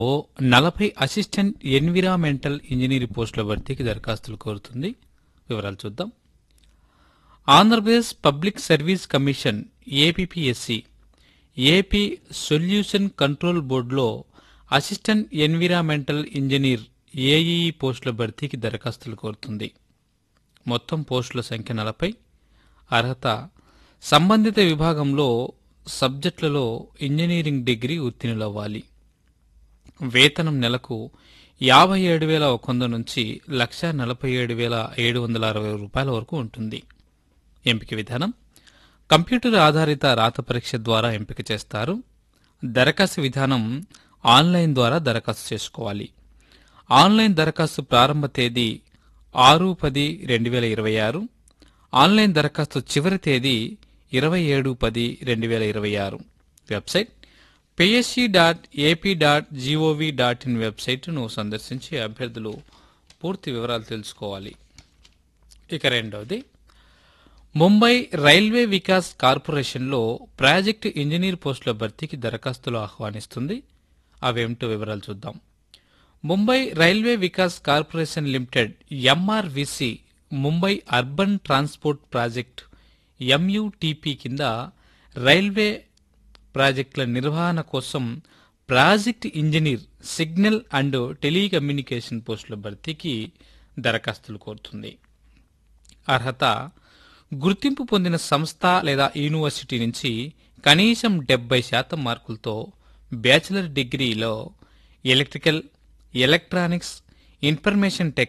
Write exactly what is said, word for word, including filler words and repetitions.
ఓ నలభై assistant environmental engineer పోస్టుల భర్తీకి దరఖాస్తులు కోరుతుంది. వివరాలు చూద్దాం. Andhra Pradesh public service commission APPSC AP solution control బోర్డులో అసిస్టెంట్ ఎన్విరాన్మెంటల్ ఇంజనీర్ ఏఈఈ పోస్టుల భర్తీకి దరఖాస్తులు కోరుతుంది. మొత్తం పోస్టుల సంఖ్య నలభై. అర్హత సంబంధిత విభాగంలో సబ్జెక్టులలో ఇంజనీరింగ్ డిగ్రీ ఉత్తీర్ణులవ్వాలి. వేతనం నెలకు యాభై ఏడు వేల ఒక వంద నుంచి లక్ష నలభై ఏడు వేల ఏడు వందల అరవై రూపాయల వరకు ఉంటుంది. ఎంపిక విధానం కంప్యూటర్ ఆధారిత రాత పరీక్ష ద్వారా ఎంపిక చేస్తారు. దరఖాస్తు విధానం ఆన్లైన్ ద్వారా దరఖాస్తు చేసుకోవాలి. ఆన్లైన్ దరఖాస్తు ప్రారంభ తేదీ ఆరు పది రెండు వేల ఇరవై ఆరు. ఆన్లైన్ దరఖాస్తు చివరి తేదీ ఇరవై ఏడు పది రెండు వేల ఇరవై ఆరు. Website PSC dot AP dot GOV dot in వెబ్సైట్ను సందర్శించి అభ్యర్థులు పూర్తి వివరాలు తెలుసుకోవాలి. ఇక రెండవది ముంబై రైల్వే వికాస్ కార్పొరేషన్లో ప్రాజెక్టు ఇంజనీర్ పోస్టుల భర్తీకి దరఖాస్తులు ఆహ్వానిస్తుంది. అవేమిటో వివరాలు చూద్దాం. Mumbai railway Vikas corporation limited ఎంఆర్విసి Mumbai urban transport project ఎంయూటీపీ కింద రైల్వే ప్రాజెక్టుల నిర్వహణ కోసం project engineer signal and telecommunication పోస్టుల భర్తీకి దరఖాస్తులు కోరుతుంది. అర్హత గుర్తింపు పొందిన సంస్థ లేదా యూనివర్సిటీ నుంచి కనీసం డెబ్బై శాతం మార్కులతో బ్యాచిలర్ డిగ్రీలో ఎలక్ట్రికల్, ఎలక్ట్రానిక్స్, ఇన్ఫర్మేషన్ టెక్